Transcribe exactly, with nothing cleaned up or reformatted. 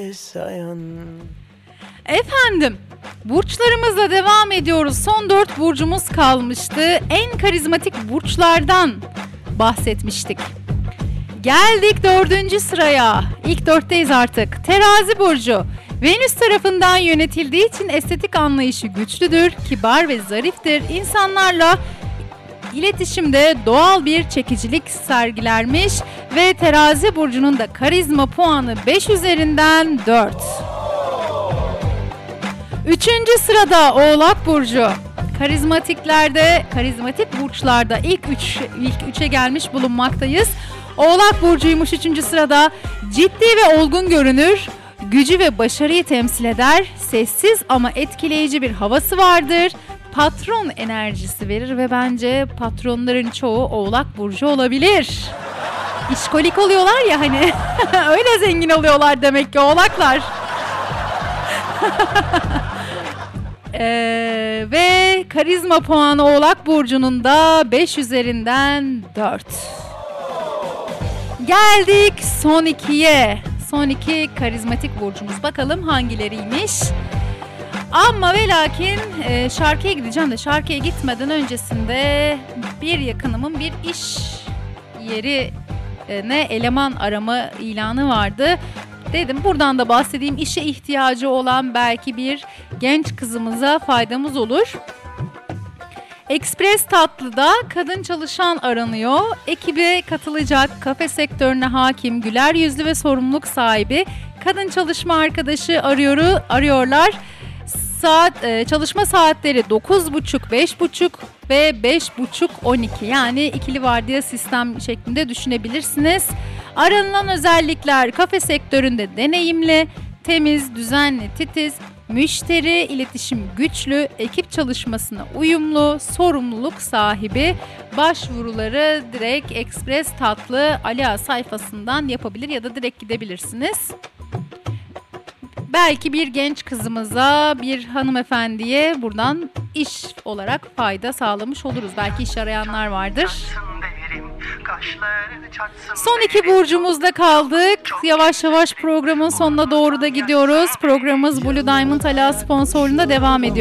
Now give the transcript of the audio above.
sayan. Efendim, burçlarımızla devam ediyoruz. Son dört burcumuz kalmıştı. En karizmatik burçlardan bahsetmiştik. Geldik dördüncü sıraya. İlk dörtteyiz artık. Terazi burcu. Venüs tarafından yönetildiği için estetik anlayışı güçlüdür, kibar ve zariftir. İnsanlarla iletişimde doğal bir çekicilik sergilermiş ve Terazi burcunun da karizma puanı beş üzerinden dört. Üçüncü sırada Oğlak burcu. Karizmatiklerde, karizmatik burçlarda ilk üç, ilk üçe gelmiş bulunmaktayız. Oğlak burcuymuş üçüncü sırada. Ciddi ve olgun görünür, gücü ve başarıyı temsil eder. Sessiz ama etkileyici bir havası vardır. Patron enerjisi verir ve bence patronların çoğu Oğlak burcu olabilir. İşkolik oluyorlar ya hani. Öyle zengin oluyorlar demek ki Oğlaklar. Ee, ve karizma puanı Oğlak burcunun da beş üzerinden dört. Geldik son ikiye. Son iki karizmatik burcumuz. Bakalım hangileriymiş. Ama ve lakin e, şarkıya gideceğim de şarkıya gitmeden öncesinde bir yakınımın bir iş yerine eleman arama ilanı vardı. Dedim buradan da bahsedeyim, işe ihtiyacı olan belki bir genç kızımıza faydamız olur. Express Tatlı'da kadın çalışan aranıyor. Ekibe katılacak, kafe sektörüne hakim, güler yüzlü ve sorumluluk sahibi kadın çalışma arkadaşı arıyor, arıyorlar. Saat e, çalışma saatleri dokuz buçuk beş buçuk ve beş buçuk on iki, yani ikili vardiya sistem şeklinde düşünebilirsiniz. Aranılan özellikler: kafe sektöründe deneyimli, temiz, düzenli, titiz, müşteri iletişim güçlü, ekip çalışmasına uyumlu, sorumluluk sahibi. Başvuruları direkt Express Tatlı Alia sayfasından yapabilir ya da direkt gidebilirsiniz. Belki bir genç kızımıza, bir hanımefendiye buradan iş olarak fayda sağlamış oluruz. Belki iş arayanlar vardır. Son iki burcumuzda kaldık. Yavaş yavaş programın sonuna doğru da gidiyoruz. Programımız Blue Diamond Ala sponsorluğunda devam ediyor.